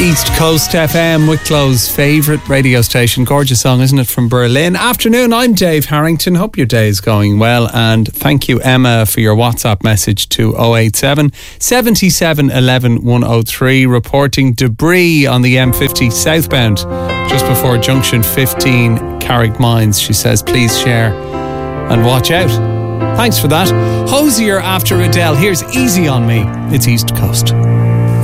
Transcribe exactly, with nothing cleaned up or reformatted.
East Coast F M, Wicklow's favourite radio station. Gorgeous song, isn't it, from Berlin? Afternoon, I'm Dave Harrington. Hope your day is going well. And thank you, Emma, for your WhatsApp message to oh eight seven, seven seven one one, one oh three, reporting debris on the M fifty southbound just before junction fifteen, Carrickmines. She says, please share and watch out. Thanks for that. Hosier after Adele. Here's Easy on Me. It's East Coast.